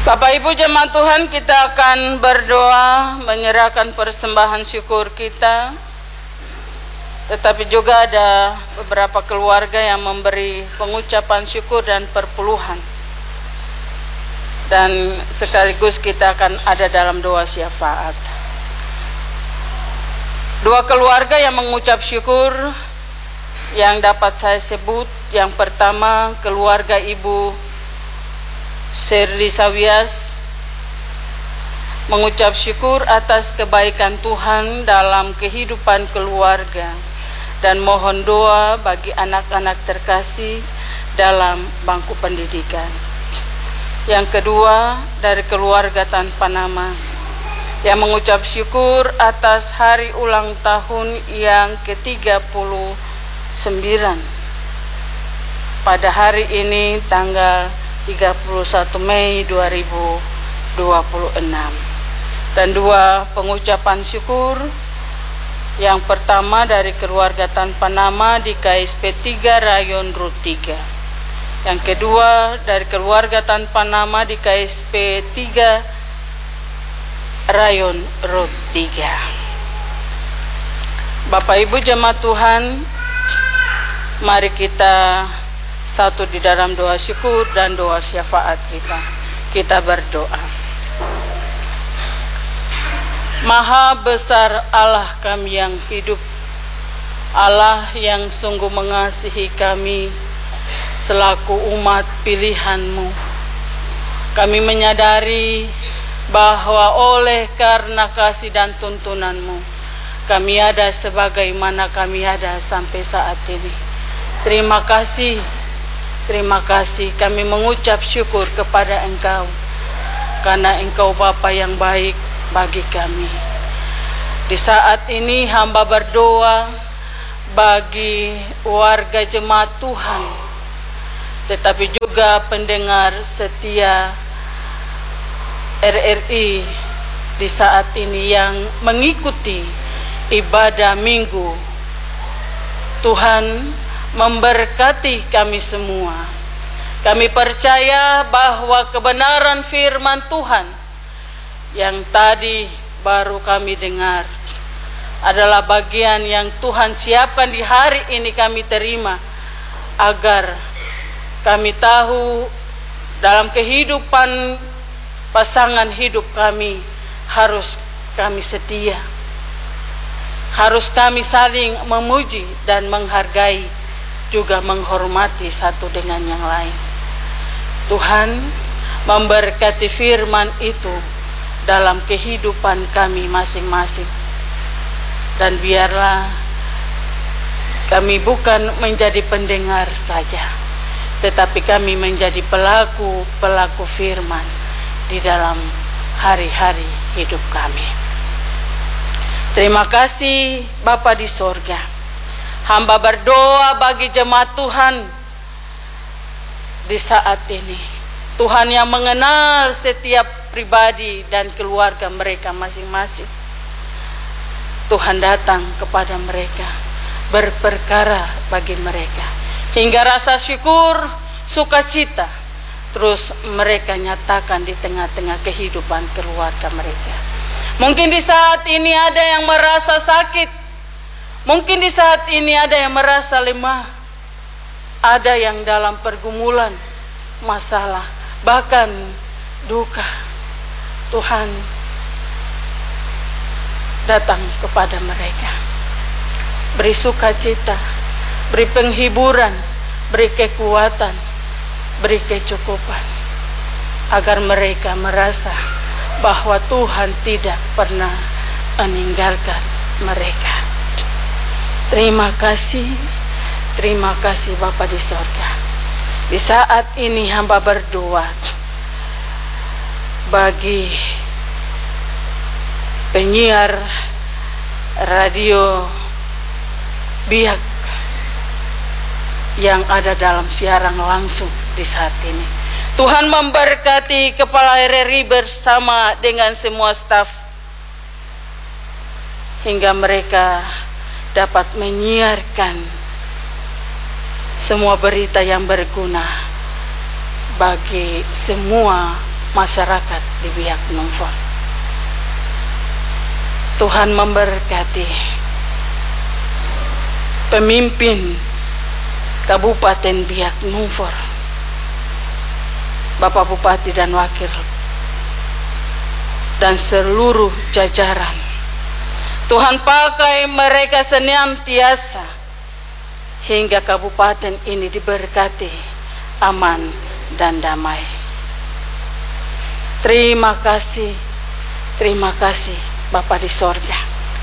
Bapak Ibu jemaat Tuhan, kita akan berdoa menyerahkan persembahan syukur kita. Tetapi juga ada beberapa keluarga yang memberi pengucapan syukur dan perpuluhan. Dan sekaligus kita akan ada dalam doa syafaat. Dua keluarga yang mengucap syukur yang dapat saya sebut. Yang pertama, keluarga Ibu Serdi Sawias mengucap syukur atas kebaikan Tuhan dalam kehidupan keluarga dan mohon doa bagi anak-anak terkasih dalam bangku pendidikan. Yang kedua, dari keluarga tanpa nama yang mengucap syukur atas hari ulang tahun yang ke-39 pada hari ini tanggal 31 Mei 2026. Dan dua pengucapan syukur. Yang pertama dari keluarga tanpa nama di KSP 3 Rayon Rut 3. Yang kedua dari keluarga tanpa nama di KSP 3 Rayon Rut 3. Bapak Ibu jemaat Tuhan, mari kita satu di dalam doa syukur dan doa syafaat kita. Kita berdoa. Maha besar Allah kami yang hidup, Allah yang sungguh mengasihi kami selaku umat pilihan-Mu. Kami menyadari bahwa oleh karena kasih dan tuntunan-Mu, kami ada sebagaimana kami ada sampai saat ini. Terima kasih kami mengucap syukur kepada Engkau karena Engkau Bapa yang baik bagi kami. Di saat ini hamba berdoa bagi warga jemaat Tuhan, tetapi juga pendengar setia RRI di saat ini yang mengikuti ibadah minggu. Tuhan memberkati kami semua. Kami percaya bahwa kebenaran firman Tuhan yang tadi baru kami dengar adalah bagian yang Tuhan siapkan di hari ini kami terima, agar kami tahu dalam kehidupan pasangan hidup kami harus kami setia, harus kami saling memuji dan menghargai, juga menghormati satu dengan yang lain. Tuhan memberkati firman itu dalam kehidupan kami masing-masing. Dan biarlah kami bukan menjadi pendengar saja, tetapi kami menjadi pelaku firman di dalam hari-hari hidup kami. Terima kasih Bapa di sorga. Hamba berdoa bagi jemaat Tuhan di saat ini. Tuhan yang mengenal setiap pribadi dan keluarga mereka masing-masing. Tuhan datang kepada mereka, berperkara bagi mereka, hingga rasa syukur, sukacita terus mereka nyatakan di tengah-tengah kehidupan keluarga mereka. Mungkin di saat ini ada yang merasa sakit, mungkin di saat ini ada yang merasa lemah, ada yang dalam pergumulan, masalah, bahkan duka. Tuhan datang kepada mereka, beri sukacita, beri penghiburan, beri kekuatan, beri kecukupan, agar mereka merasa bahwa Tuhan tidak pernah meninggalkan mereka. Terima kasih Bapa di sorga. Di saat ini hamba berdoa bagi penyiar radio Biak yang ada dalam siaran langsung di saat ini. Tuhan memberkati Kepala RRI bersama dengan semua staf, hingga mereka dapat menyiarkan semua berita yang berguna bagi semua masyarakat di Biak Numfor. Tuhan memberkati pemimpin Kabupaten Biak Numfor, Bapak Bupati dan Wakil, dan seluruh jajaran. Tuhan pakai mereka senantiasa hingga kabupaten ini diberkati aman dan damai. Terima kasih Bapa di sorga.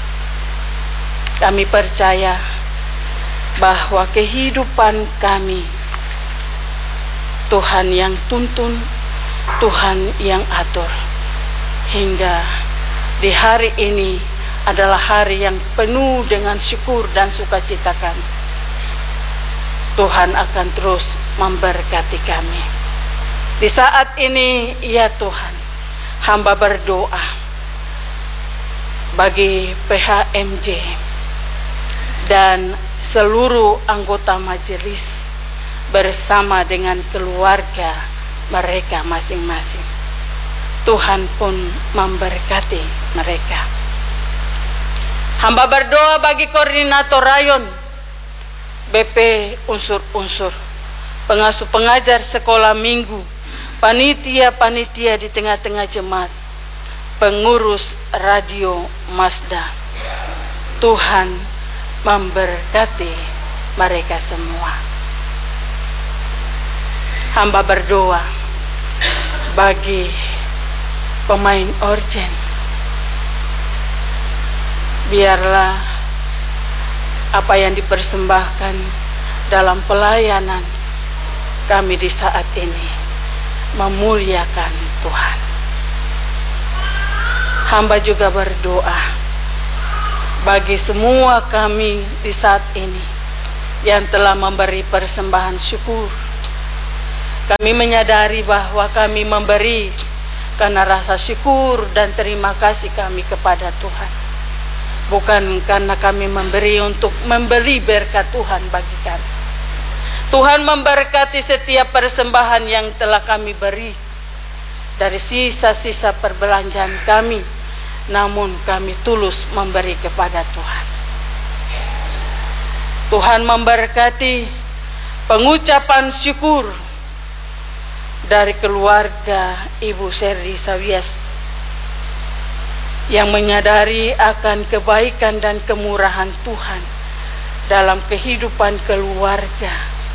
Kami percaya bahwa kehidupan kami Tuhan yang tuntun, Tuhan yang atur, hingga di hari ini adalah hari yang penuh dengan syukur dan sukacita kami. Tuhan akan terus memberkati kami. Di saat ini, ya Tuhan, hamba berdoa bagi PHMJ dan seluruh anggota majelis bersama dengan keluarga mereka masing-masing. Tuhan pun memberkati mereka. Hamba berdoa bagi koordinator rayon, BP unsur-unsur, pengasuh pengajar sekolah minggu, panitia-panitia di tengah-tengah jemaat, pengurus radio Mazda. Tuhan memberkati mereka semua. Hamba berdoa bagi pemain orgen, biarlah apa yang dipersembahkan dalam pelayanan kami di saat ini memuliakan Tuhan. Hamba juga berdoa bagi semua kami di saat ini yang telah memberi persembahan syukur. Kami menyadari bahwa kami memberi karena rasa syukur dan terima kasih kami kepada Tuhan, bukan karena kami memberi untuk membeli berkat Tuhan bagi kami. Tuhan memberkati setiap persembahan yang telah kami beri dari sisa-sisa perbelanjaan kami, namun kami tulus memberi kepada Tuhan. Tuhan memberkati pengucapan syukur dari keluarga Ibu Serdi Sawias yang menyadari akan kebaikan dan kemurahan Tuhan dalam kehidupan keluarga.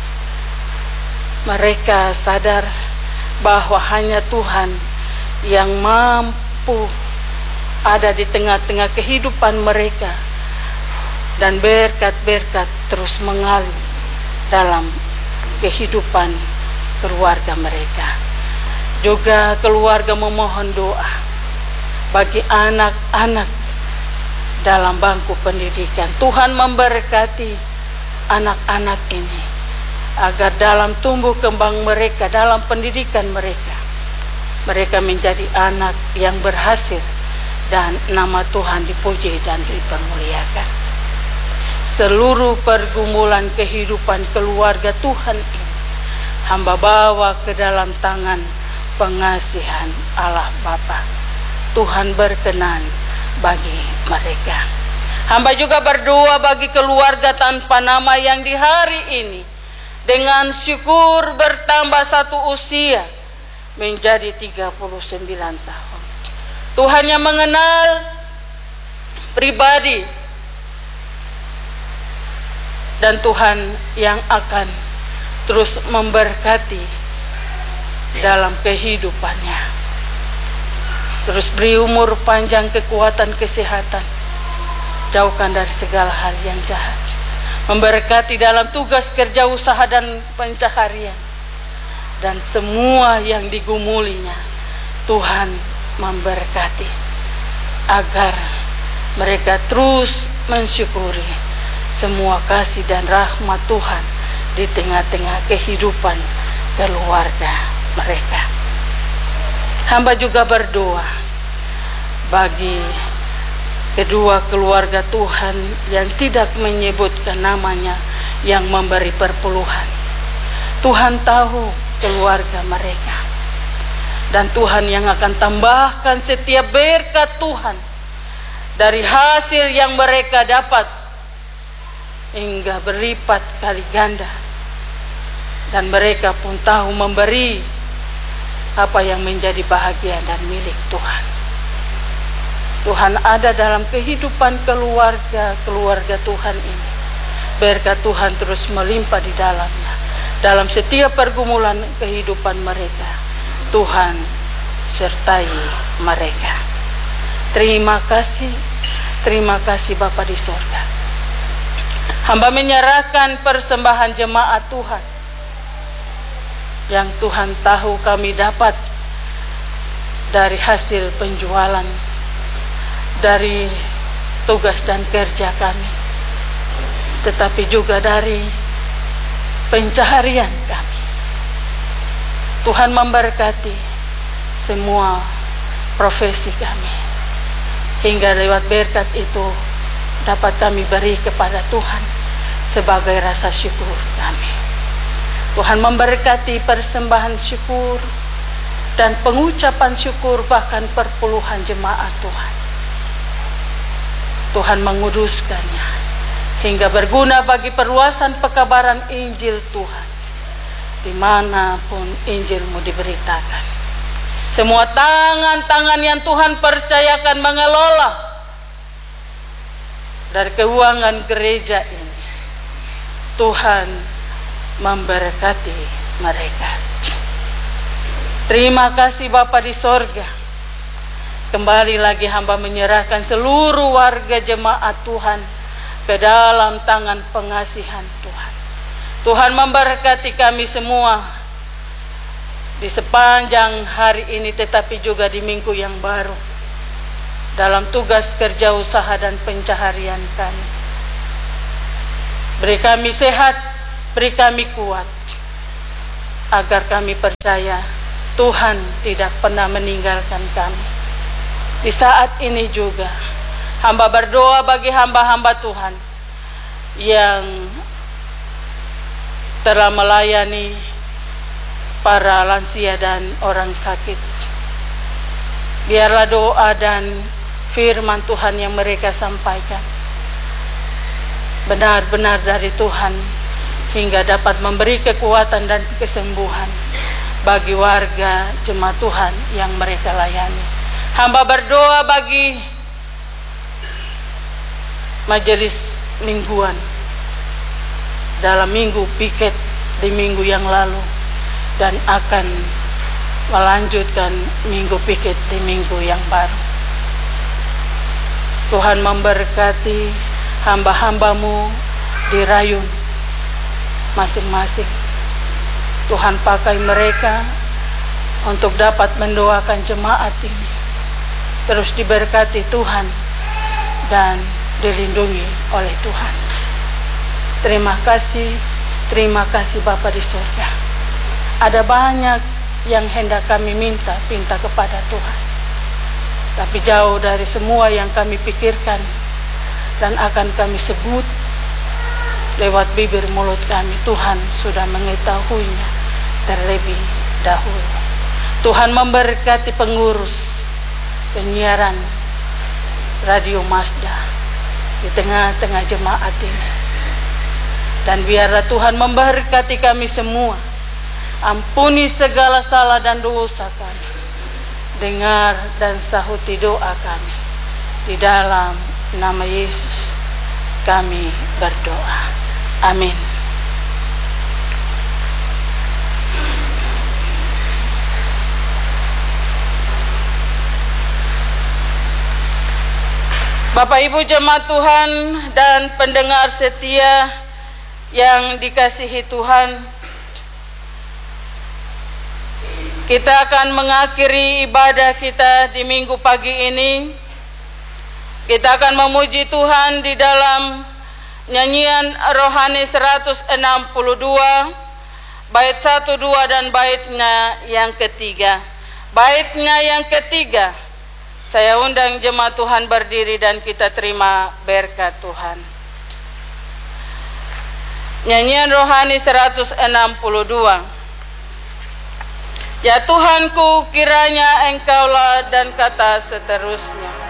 Mereka sadar bahwa hanya Tuhan yang mampu ada di tengah-tengah kehidupan mereka, dan berkat-berkat terus mengalir dalam kehidupan keluarga mereka. Juga keluarga memohon doa bagi anak-anak dalam bangku pendidikan. Tuhan memberkati anak-anak ini agar dalam tumbuh kembang mereka, dalam pendidikan mereka, mereka menjadi anak yang berhasil dan nama Tuhan dipuji dan dipermuliakan. Seluruh pergumulan kehidupan keluarga Tuhan ini hamba bawa ke dalam tangan pengasihan Allah Bapa. Tuhan berkenan bagi mereka. Hamba juga berdoa bagi keluarga tanpa nama yang di hari ini dengan syukur bertambah satu usia menjadi 39 tahun. Tuhan yang mengenal pribadi dan Tuhan yang akan terus memberkati dalam kehidupannya. Terus beri umur panjang, kekuatan, kesehatan, jauhkan dari segala hal yang jahat. Memberkati dalam tugas kerja, usaha dan pencaharian, dan semua yang digumulinya. Tuhan memberkati agar mereka terus mensyukuri semua kasih dan rahmat Tuhan di tengah-tengah kehidupan keluarga mereka. Hamba juga berdoa bagi kedua keluarga Tuhan yang tidak menyebutkan namanya, yang memberi perpuluhan. Tuhan tahu keluarga mereka. Dan Tuhan yang akan tambahkan setiap berkat Tuhan dari hasil yang mereka dapat hingga berlipat kali ganda. Dan mereka pun tahu memberi apa yang menjadi bahagia dan milik Tuhan. Tuhan ada dalam kehidupan keluarga Tuhan ini. Berkat Tuhan terus melimpah di dalamnya. Dalam setiap pergumulan kehidupan mereka, Tuhan sertai mereka. Terima kasih Bapa di sorga. Hamba menyerahkan persembahan jemaat Tuhan yang Tuhan tahu kami dapat dari hasil penjualan, dari tugas dan kerja kami, tetapi juga dari pencaharian kami. Tuhan memberkati semua profesi kami, hingga lewat berkat itu dapat kami beri kepada Tuhan sebagai rasa syukur kami. Tuhan memberkati persembahan syukur dan pengucapan syukur, bahkan perpuluhan jemaat Tuhan. Tuhan menguduskannya hingga berguna bagi perluasan pekabaran Injil Tuhan dimanapun Injilmu diberitakan. Semua tangan-tangan yang Tuhan percayakan mengelola dari keuangan gereja ini, Tuhan memberkati mereka. Terima kasih Bapa di sorga. Kembali lagi hamba menyerahkan seluruh warga jemaat Tuhan ke dalam tangan pengasihan Tuhan. Tuhan memberkati kami semua di sepanjang hari ini, tetapi juga di minggu yang baru, dalam tugas kerja, usaha dan pencaharian kami. Beri kami sehat, beri kami kuat, agar kami percaya Tuhan tidak pernah meninggalkan kami. Di saat ini juga hamba berdoa bagi hamba-hamba Tuhan yang telah melayani para lansia dan orang sakit. Biarlah doa dan firman Tuhan yang mereka sampaikan benar-benar dari Tuhan, hingga dapat memberi kekuatan dan kesembuhan bagi warga jemaat Tuhan yang mereka layani. Hamba berdoa bagi majelis mingguan dalam minggu piket di minggu yang lalu, dan akan melanjutkan minggu piket di minggu yang baru. Tuhan memberkati hamba-hambamu di Rayun masing-masing. Tuhan pakai mereka untuk dapat mendoakan jemaat ini terus diberkati Tuhan dan dilindungi oleh Tuhan. Terima kasih Bapa di surga. Ada banyak yang hendak kami minta kepada Tuhan, tapi jauh dari semua yang kami pikirkan dan akan kami sebut lewat bibir mulut kami. Tuhan sudah mengetahuinya terlebih dahulu. Tuhan memberkati pengurus penyiaran Radio Mazda di tengah-tengah jemaat ini. Dan biarlah Tuhan memberkati kami semua. Ampuni segala salah dan dosa kami. Dengar dan sahuti doa kami. Di dalam nama Yesus kami berdoa. Amin. Bapak Ibu jemaat Tuhan dan pendengar setia yang dikasihi Tuhan, kita akan mengakhiri ibadah kita di minggu pagi ini. Kita akan memuji Tuhan di dalam nyanyian rohani 162, bait 1, 2 dan baitnya yang ketiga. Baitnya yang ketiga, saya undang jemaat Tuhan berdiri dan kita terima berkat Tuhan. Nyanyian rohani 162. Ya Tuhanku, kiranya Engkaulah dan kata seterusnya.